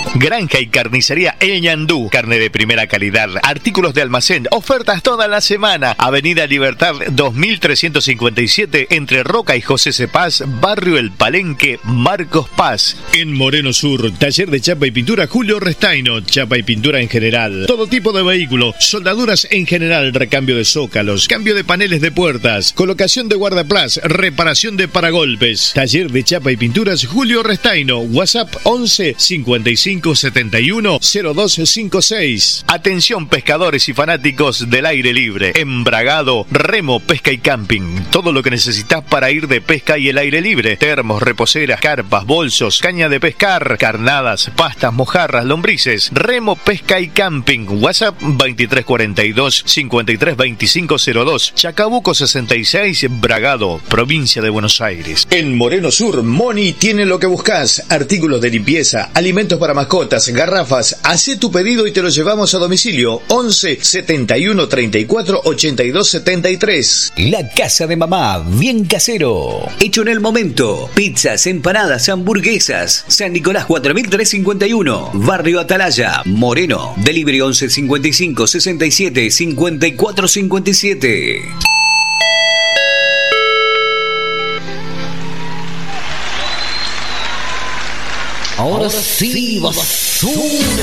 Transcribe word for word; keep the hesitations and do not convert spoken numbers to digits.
Granja y carnicería El Ñandú, carne de primera calidad, artículos de almacén, ofertas toda la semana. Avenida Libertad dos mil trescientos cincuenta y siete, entre Roca y José Cepaz, barrio El Palenque, Marcos Paz. En Moreno Sur, taller de chapa y pintura Julio Restaino, chapa y pintura en general, todo tipo de vehículo, soldaduras en general, recambio de zócalos, cambio de paneles de puertas, colocación de guardaplas, reparación de paragolpes. Taller de chapa y pinturas Julio Restaino, WhatsApp once cincuenta y cinco setenta y uno cero dos cincuenta y seis. Atención pescadores y fanáticos del aire libre. Embragado, remo, pesca y camping. Todo lo que necesitas para ir de pesca y el aire libre. Termos, reposeras, carpas, bolsos, caña de pescar, carnadas, pastas, mojarras, lombrices. Remo, pesca y camping. WhatsApp veintitrés cuarenta y dos cincuenta y tres veinticinco cero dos. Chacabuco sesenta y seis, Bragado, provincia de Buenos Aires. En Moreno Sur, Moni tiene lo que buscas. Artículos de limpieza, alimentos para mascotas, garrafas. Hacé tu pedido y te lo llevamos a domicilio. once setenta y uno treinta y cuatro ochenta y dos setenta y tres. La Casa de Mamá, bien casero. Hecho en el momento. Pizzas, empanadas, hamburguesas. San Nicolás cuatro mil trescientos cincuenta y uno. Barrio Atalaya, Moreno. Delivery once cincuenta y cinco sesenta y siete cincuenta y cuatro cincuenta y siete. Ahora sí, basura.